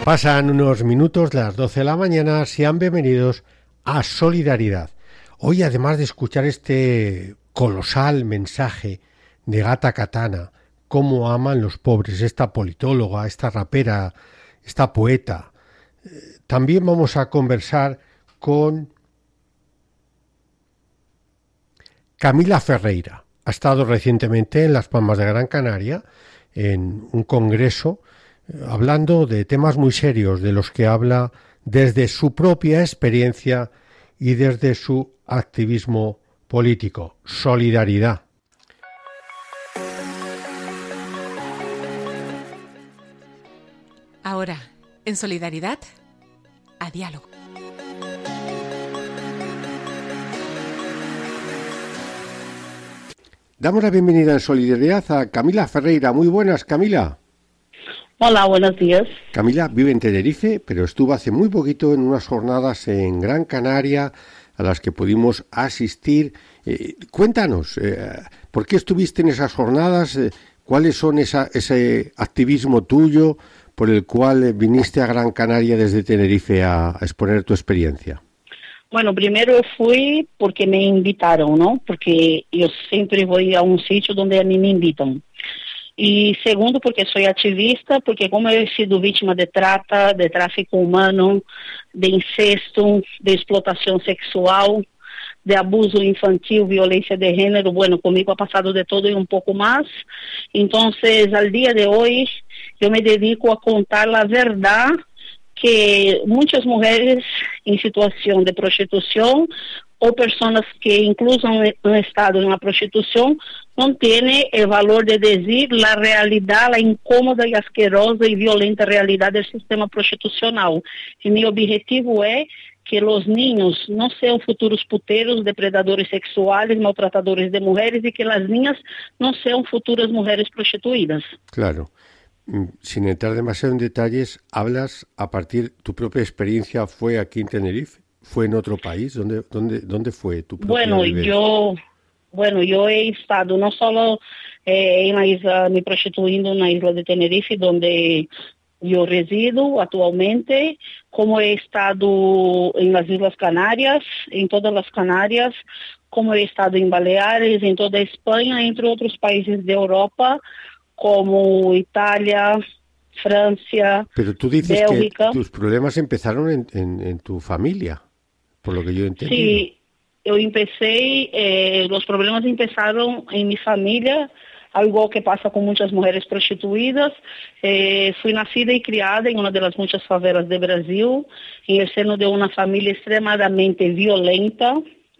Pasan unos minutos de las 12 de la mañana, sean bienvenidos a Solidaridad. Hoy, además de escuchar este colosal mensaje de Gata Katana, cómo aman los pobres, esta politóloga, esta rapera, esta poeta, también vamos a conversar con Camila Ferreira. Ha estado recientemente en Las Palmas de Gran Canaria, en un congreso, hablando de temas muy serios, de los que habla desde su propia experiencia y desde su activismo político. Solidaridad. Ahora, en Solidaridad, a diálogo. Damos la bienvenida en Solidaridad a Camila Ferreira. Muy buenas, Camila. Hola, buenos días. Camila vive en Tenerife, pero estuvo hace muy poquito en unas jornadas en Gran Canaria a las que pudimos asistir. Cuéntanos, ¿por qué estuviste en esas jornadas? ¿Cuáles son ese activismo tuyo por el cual viniste a Gran Canaria desde Tenerife a exponer tu experiencia? Bueno, primero fui porque me invitaron, ¿no? Porque yo siempre voy a un sitio donde a mí me invitan. Y segundo, porque soy activista, porque como he sido víctima de trata, de tráfico humano, de incesto, de explotación sexual, de abuso infantil, violencia de género, bueno, conmigo ha pasado de todo y un poco más. Entonces, al día de hoy, yo me dedico a contar la verdad que muchas mujeres en situación de prostitución o personas que incluso han estado en la prostitución no tienen el valor de decir la realidad, la incómoda y asquerosa y violenta realidad del sistema prostitucional. Y mi objetivo es que los niños no sean futuros puteros, depredadores sexuales, maltratadores de mujeres y que las niñas no sean futuras mujeres prostituidas. Claro. Sin entrar demasiado en detalles, hablas a partir tu propia experiencia. ¿Fue aquí en Tenerife? ¿Fue en otro país? ¿Dónde fue tu propia vivencia? Yo he estado no solo en la isla, me prostituyendo en la isla de Tenerife, donde yo resido actualmente, como he estado en las Islas Canarias, en todas las Canarias, como he estado en Baleares, en toda España, entre otros países de Europa, como Italia, Francia, Pero tú dices Bélgica. Que tus problemas empezaron en tu familia, por lo que yo entiendo. Sí, yo empecé, los problemas empezaron en mi familia, algo que pasa con muchas mujeres prostituidas. Fui nacida y criada en una de las muchas favelas de Brasil, en el seno de una familia extremadamente violenta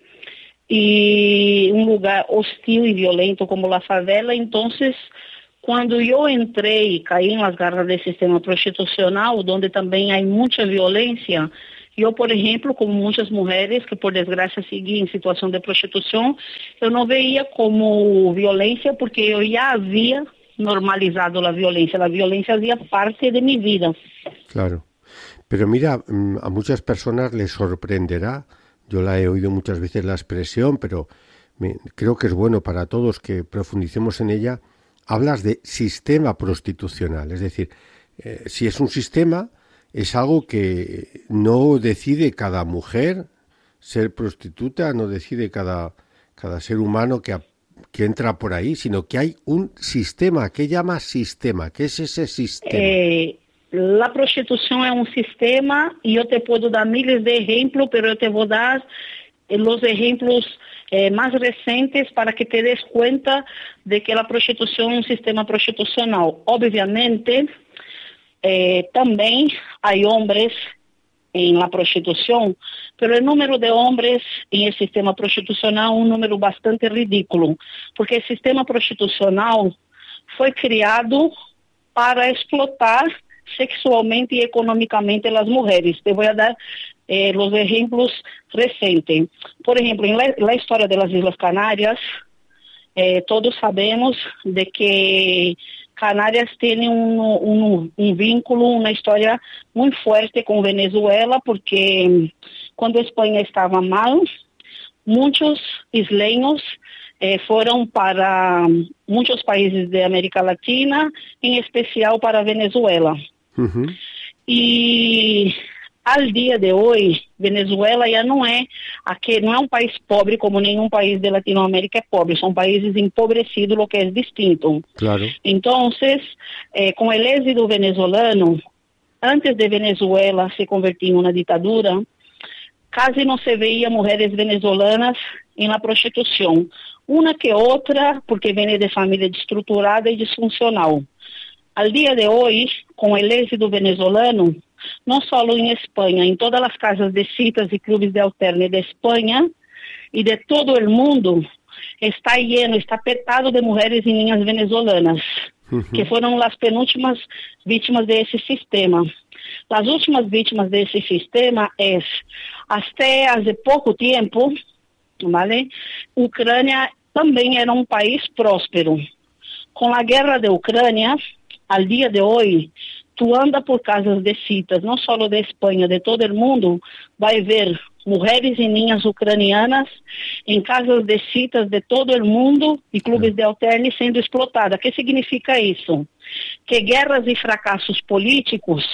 y un lugar hostil y violento como la favela. Entonces, cuando yo entré y caí en las garras del sistema prostitucional, donde también hay mucha violencia, yo, por ejemplo, como muchas mujeres que por desgracia seguí en situación de prostitución, yo no veía como violencia porque yo ya había normalizado la violencia hacía parte de mi vida. Claro, pero mira, a muchas personas les sorprenderá, yo la he oído muchas veces la expresión, pero creo que es bueno para todos que profundicemos en ella. Hablas de sistema prostitucional, es decir, si es un sistema, es algo que no decide cada mujer ser prostituta, no decide cada ser humano que entra por ahí, sino que hay un sistema. ¿Qué llama sistema? ¿Qué es ese sistema? La prostitución es un sistema y yo te puedo dar miles de ejemplos, pero yo te voy a dar los ejemplos más recientes para que te des cuenta de que la prostitución es un sistema prostitucional. Obviamente, también hay hombres en la prostitución, pero el número de hombres en el sistema prostitucional es un número bastante ridículo, porque el sistema prostitucional fue creado para explotar sexualmente y económicamente las mujeres. Te voy a dar los ejemplos recientes. Por ejemplo, en la historia de las Islas Canarias, todos sabemos de que Canarias tiene un vínculo, una historia muy fuerte con Venezuela, porque cuando España estaba mal, muchos isleños fueron para muchos países de América Latina, en especial para Venezuela. Uh-huh. E al dia de hoje, Venezuela já não é um país pobre como nenhum país de Latinoamérica é pobre, são países empobrecidos, o que é distinto. Claro. Então, com o êxito venezolano, antes de Venezuela se convertir em uma ditadura, quase não se veia mulheres venezolanas na prostituição. Uma que outra, porque vem de família destruturada e disfuncional. Al dia de hoje, com o êxito venezolano, não só em Espanha, em todas as casas de citas e clubes de alterne de Espanha e de todo o mundo, está lleno, está apertado de mulheres e niñas venezolanas, que foram as penúltimas vítimas desse sistema. As últimas vítimas desse sistema até há pouco tempo, ¿vale? Ucrânia também era um país próspero. Com a guerra da Ucrânia, al dia de hoje, tu anda por casas de citas, não só de Espanha, de todo o mundo, vai ver mulheres e niñas ucranianas em casas de citas de todo o mundo e clubes de alterne sendo explotadas. O que significa isso? Que guerras e fracassos políticos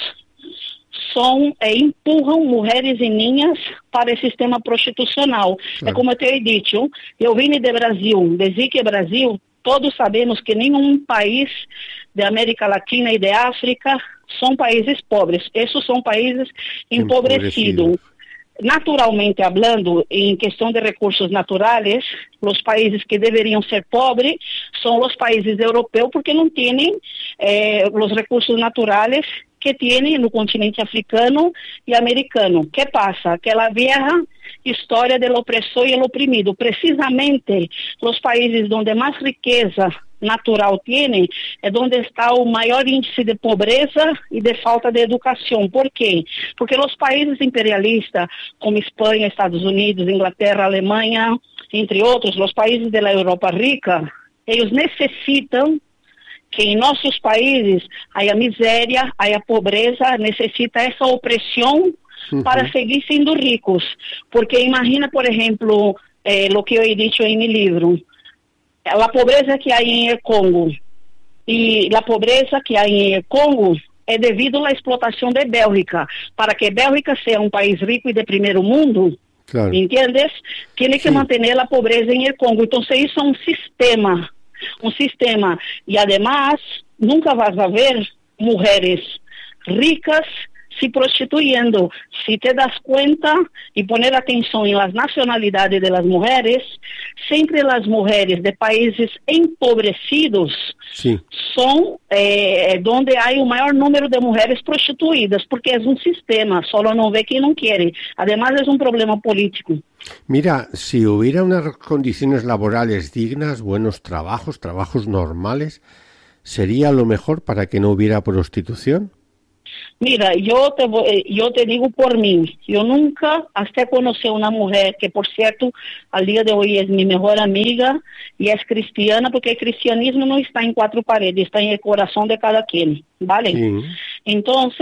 empurram mulheres e niñas para o sistema prostitucional. É como eu tenho dito, eu vim de Brasil, desde que Brasil, todos sabemos que nenhum país de América Latina e de África são países pobres. Esses são países empobrecidos. Naturalmente hablando, em questão de recursos naturais, os países que deveriam ser pobres são os países europeus, porque não têm os recursos naturais que têm no continente africano e americano. Que passa? Aquela vieja história do opressor e do oprimido. Precisamente, os países onde mais riqueza natural tem, é onde está o maior índice de pobreza e de falta de educação. Por quê? Porque os países imperialistas, como Espanha, Estados Unidos, Inglaterra, Alemanha, entre outros, os países da Europa rica, eles necessitam que em nossos países há miséria, há pobreza, necessita essa opressão para seguir sendo ricos. Porque imagina, por exemplo, o que eu he dicho em meu livro, a pobreza que há em Congo. E a pobreza que há em Congo é devido à explotação de Bélgica. Para que Bélgica seja um país rico e de primeiro mundo, claro. ¿Entiendes? Tem que manter a pobreza em Congo. Então, isso é um sistema. E, además, nunca vas a ver mulheres ricas se prostituindo. Se te das conta e poner atenção em las nacionalidades de las mujeres, sempre as mulheres de países empobrecidos são onde há o maior número de mulheres prostituídas, porque é um sistema, só não vê quem não quer. Además, é um problema político. Mira, si hubiera unas condiciones laborales dignas, buenos trabajos normales, ¿sería lo mejor para que no hubiera prostitución? Mira, eu te digo por mim, eu nunca até conheci uma mulher que, por certo, ao dia de hoje é minha melhor amiga e é cristiana, porque o cristianismo não está em quatro paredes, está em el coração de cada quem, ¿vale? Então,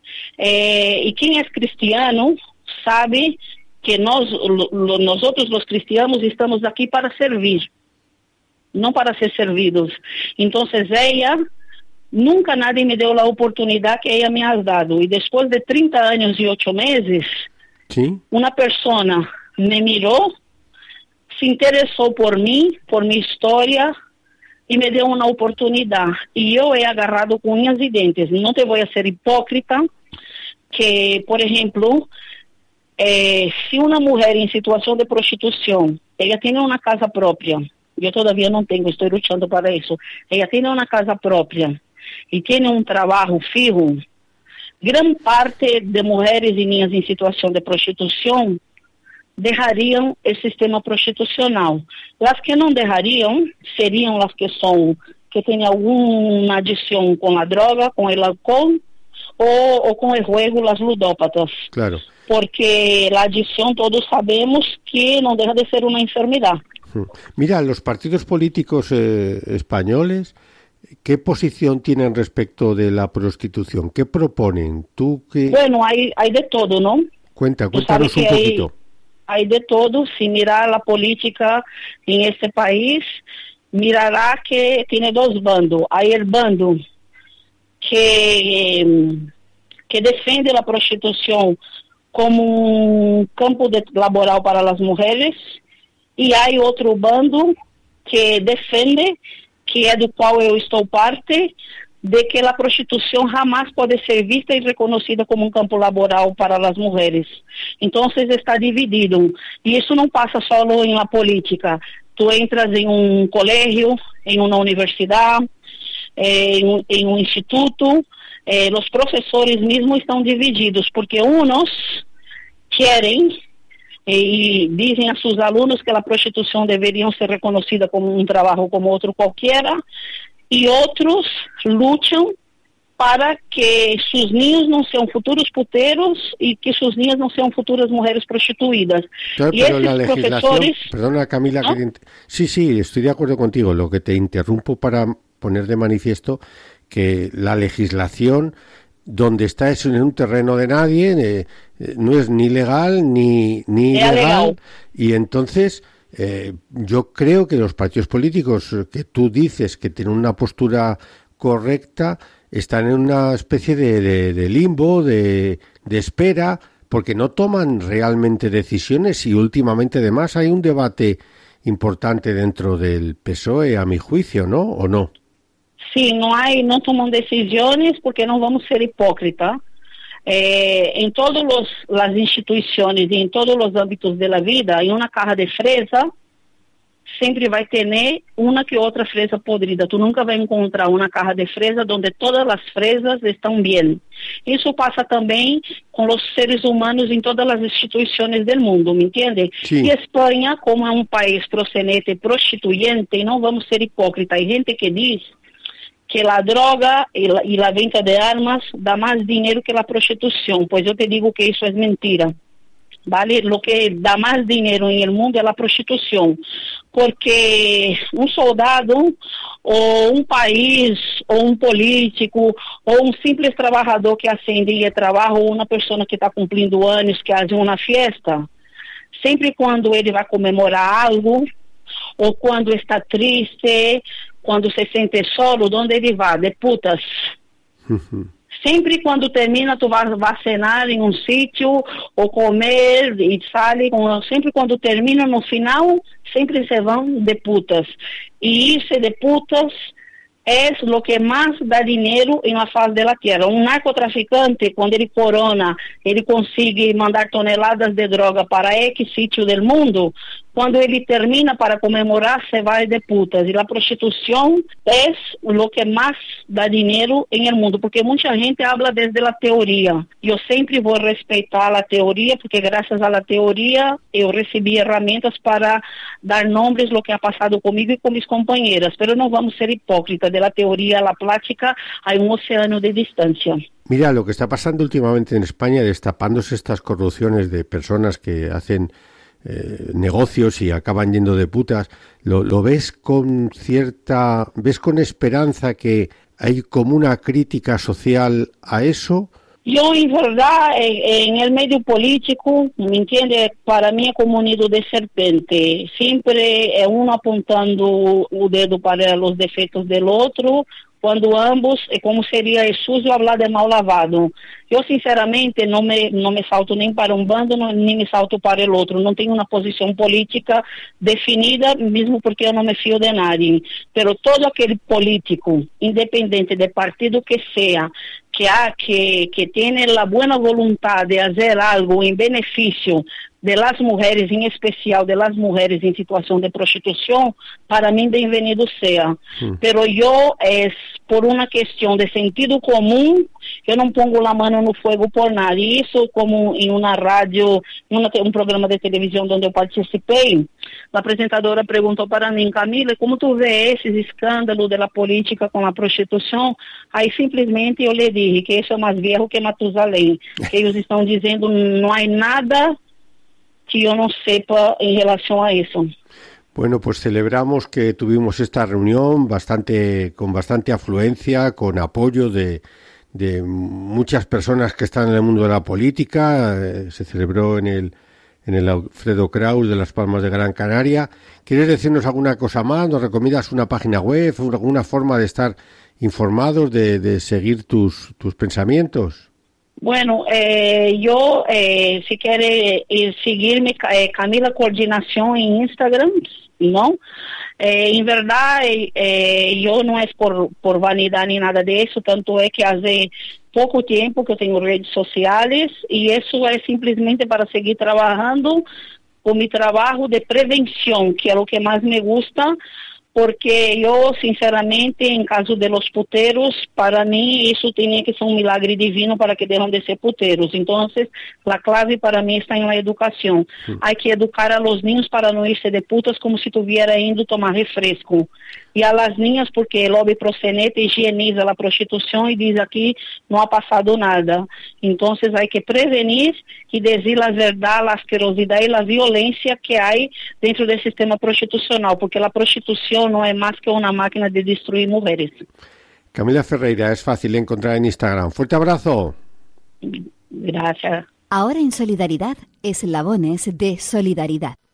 e quem é cristiano sabe que nós outros, os cristianos, estamos aqui para servir, não para ser servidos. Então, ela nunca nadie me deu a oportunidade que ela me ha dado. E depois de 30 anos e 8 meses, uma pessoa me mirou, se interessou por mim, por minha história, e me deu uma oportunidade. E eu he agarrado com unhas e dentes. Não te vou ser hipócrita, que, por exemplo, se uma mulher em situação de prostituição, ela tem uma casa própria, eu todavia não tenho, estou lutando para isso, ela tem uma casa própria e tem um trabalho fijo, grande parte de mulheres e niñas em situação de prostituição deixariam o sistema prostitucional. As que não deixariam seriam as que têm alguma adição com a droga, com o álcool ou com o juego, as ludópatas. Claro. Porque a adição todos sabemos que não deixa de ser uma enfermidade. Mira, los partidos políticos españoles, ¿qué posición tienen respecto de la prostitución? ¿Qué proponen? Bueno, hay de todo, ¿no? Cuéntanos un poquito. Hay de todo. Si mira la política en este país, mirará que tiene dos bandos. Hay el bando que que defiende la prostitución como un campo laboral para las mujeres, y hay otro bando que defiende, que es del cual yo estoy parte, de que la prostitución jamás puede ser vista y reconocida como un campo laboral para las mujeres. Entonces está dividido. Y eso no pasa solo en la política. Tú entras en un colegio, en una universidad, en un instituto, los profesores mismos están divididos, porque unos quieren y dicen a sus alumnos que la prostitución debería ser reconocida como un trabajo como otro cualquiera, y otros luchan para que sus niños no sean futuros puteros y que sus niñas no sean futuras mujeres prostituidas. Claro, y pero esos la legislación, profesores... perdona Camila, ¿no? Sí, estoy de acuerdo contigo. Lo que te interrumpo para poner de manifiesto que la legislación donde está es en un terreno de nadie, no es ni legal ni ilegal, y entonces yo creo que los partidos políticos que tú dices que tienen una postura correcta están en una especie de limbo, de espera, porque no toman realmente decisiones, y últimamente además hay un debate importante dentro del PSOE, a mi juicio, ¿no? ¿O no? Sí, no toman decisiones porque no vamos a ser hipócritas. En todas las instituciones y en todos los ámbitos de la vida, en una caja de fresa, siempre va a tener una que otra fresa podrida. Tú nunca vas a encontrar una caja de fresa donde todas las fresas están bien. Eso pasa también con los seres humanos en todas las instituciones del mundo, ¿me entiendes? Sí. Y España, como es un país proxenete, prostituyente, no vamos a ser hipócritas. Hay gente que dice que la droga y la venta de armas da más dinero que la prostitución. Pues yo te digo que eso es mentira. ¿Vale? Lo que da más dinero en el mundo es la prostitución, porque un soldado o un país o un político o un simple trabajador que hace en día de trabajo, o una persona que está cumpliendo años, que hace una fiesta, sempre quando ele vai comemorar algo, ou quando está triste, quando se sente solo, onde ele vai? De putas. Sempre quando termina, tu vai cenar em um sítio, ou comer e sai, sempre quando termina, no final, sempre se vão de putas. E isso de putas é o que mais dá dinheiro em la faz da terra. Um narcotraficante, quando ele corona, ele consegue mandar toneladas de droga para X sítio do mundo. Quando ele termina para comemorar, se vai de putas. E a prostituição é o que mais dá dinheiro em el mundo, porque muita gente habla desde a teoria. Eu sempre vou respeitar a teoria, porque graças à teoria eu recebi ferramentas para dar nomes lo que ha passado comigo e com minhas companheiras. Mas não vamos ser hipócritas. De la teoria a la práctica hay un océano de distancia. Mira, lo que está pasando últimamente en España, destapándose estas corrupciones de personas que hacen negocios y acaban yendo de putas, ¿lo ves con ves con esperanza que hay como una crítica social a eso? Yo, en verdad, en el medio político, ¿me entiende? Para mí es como un nido de serpiente. Siempre es uno apuntando el dedo para los defectos del otro, quando ambos, é como seria sujo hablar de mal lavado. Eu, sinceramente, não me salto nem para um bando, nem me salto para o outro. Não tenho uma posição política definida, mesmo porque eu não me fio de nadie. Pero todo aquele político, independente de partido que seja, que tiene a boa vontade de fazer algo em benefício de las mujeres, em especial de las mujeres em situação de prostituição, para mim, bem-vindo seja. Pero eu, por uma questão de sentido comum, eu não pongo a mão no fogo por nada. E isso, como em uma rádio, um programa de televisão onde eu participei, a apresentadora perguntou para mim: Camila, como tu vê esses escândalos da política com a prostituição? Aí simplesmente eu lhe disse que isso é mais velho que Matusalém, que eles estão dizendo não há nada que yo no sepa en relación a eso. Bueno, pues celebramos que tuvimos esta reunión con bastante afluencia, con apoyo de muchas personas que están en el mundo de la política. Se celebró en el Alfredo Kraus de Las Palmas de Gran Canaria. ¿Quieres decirnos alguna cosa más? ¿Nos recomiendas una página web, alguna forma de estar informados, de seguir tus pensamientos? Bueno, yo, si quiere seguirme, Camila Coordinación en Instagram, ¿no? En verdad, yo no es por vanidad ni nada de eso, tanto es que hace poco tiempo que eu tenho redes sociais e isso é simplesmente para seguir trabalhando com meu trabalho de prevenção, que é o que mais me gusta, porque eu, sinceramente, em caso de los puteros, para mim, isso tinha que ser um milagre divino para que deixem de ser puteros. Então, a clave para mim está na educação. Há que educar a los niños para não irse de putas como se estuviera indo tomar refresco. E a las niñas, porque o lobby proxeneta higieniza a prostituição e diz aqui não ha passado nada. Então, há que prevenir e dizer a verdade, a asquerosidade e a violência que há dentro do sistema prostitucional, porque a prostituição no es más que una máquina de destruir mujeres. Camila Ferreira, es fácil encontrar en Instagram. Fuerte abrazo. Gracias. Ahora en Solidaridad, eslabones de solidaridad.